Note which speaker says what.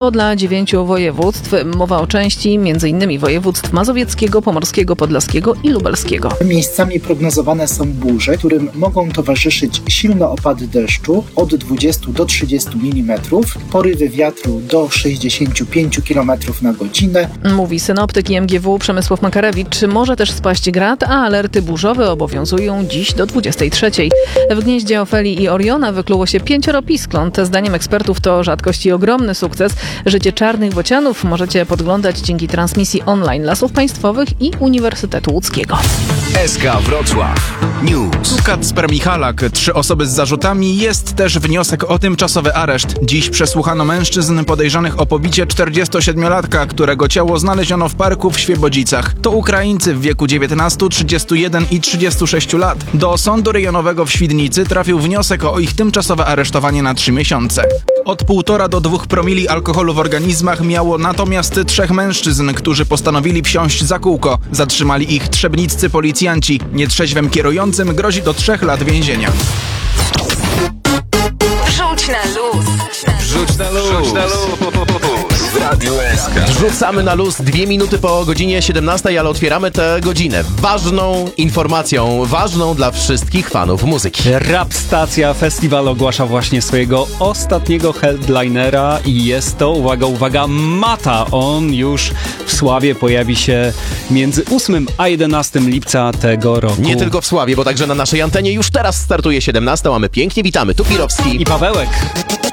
Speaker 1: obowiązywało dla 9 województw. Mowa o części m.in. województw mazowieckiego, pomorskiego, podlaskiego i lubelskiego.
Speaker 2: Miejscami prognozowane są burze, którym mogą towarzyszyć silne opady deszczu od 20 do 30 mm, porywy wiatru do 65 km na godzinę.
Speaker 1: Mówi synoptyk IMGW Przemysław Makarewicz. Może też spaść grad, a alerty burzowe obowiązują dziś do 23. W gnieździe Ofelii i Oriona wykluło się 5 piskląt. Zdaniem ekspertów to rzadkość i ogromny sukces. Życie czarnych bocianów możecie podglądać dzięki transmisji online Lasów Państwowych i Uniwersytetu Łódzkiego.
Speaker 3: SK Wrocław News. Kacper Michalak, 3 osoby z zarzutami. Jest też wniosek o tymczasowy areszt. Dziś przesłuchano mężczyzn podejrzanych o pobicie 47-latka, którego ciało znaleziono w parku w Świebodzicach. To Ukraińcy w wieku 19, 31 i 36 lat. Do sądu rejonowego w Świdnicy trafił wniosek o ich tymczasowe aresztowanie na 3 miesiące. Od 1,5 do 2 promili alkoholu w organizmach miało natomiast 3 mężczyzn, którzy postanowili wsiąść za kółko. Zatrzymali ich trzebniccy policjanci. Nietrzeźwym kierującym grozi do 3 lat więzienia.
Speaker 4: Wrzuć na luz.
Speaker 5: Wrzuć na luz. W Radiu SK.
Speaker 6: Wrzucamy na luz 2 minuty po godzinie 17, ale otwieramy tę godzinę ważną informacją, ważną dla wszystkich fanów muzyki.
Speaker 7: Rap Stacja Festiwal ogłasza właśnie swojego ostatniego headlinera i jest to, uwaga, uwaga, Mata. On już w Sławie pojawi się między 8 a 11 lipca tego roku.
Speaker 6: Nie tylko w Sławie, bo także na naszej antenie już teraz startuje 17, a my pięknie witamy. Tu Pirowski
Speaker 7: i Pawełek.